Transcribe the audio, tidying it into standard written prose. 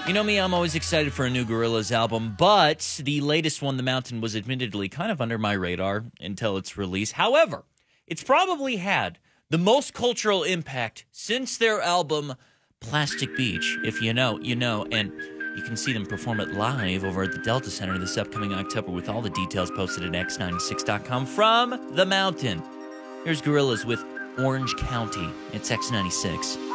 You know me, I'm always excited for a new Gorillaz album, but the latest one, The Mountain, was admittedly kind of under my radar until its release. However, it's probably had the most cultural impact since their album Plastic Beach. If you know, you know. And you can see them perform it live over at the Delta Center this upcoming October with all the details posted at x96.com from The Mountain. Here's Gorillaz with Orange County. It's X96.